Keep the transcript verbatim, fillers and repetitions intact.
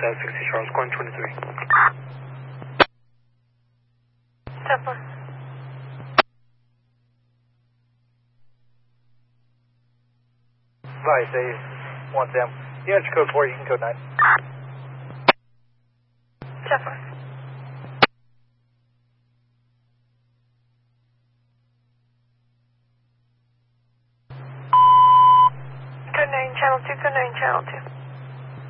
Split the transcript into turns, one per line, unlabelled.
South sixty Charles, going twenty-three.
Temple.
Vice A one them. You enter code four, you can code nine.
Temple. Code nine, channel two, code nine, channel two.